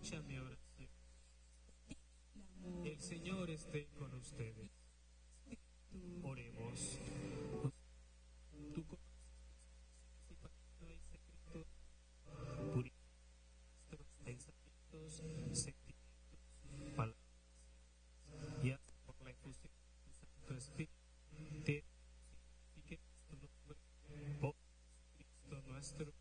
escucha mi oración. El Señor esté con ustedes. Oremos. Tú conoces y secreto, purifica nuestros pensamientos, sentimientos, palabras, y haz por la efusión de tu Santo Espíritu, te santifique nuestro nombre, por Cristo nuestro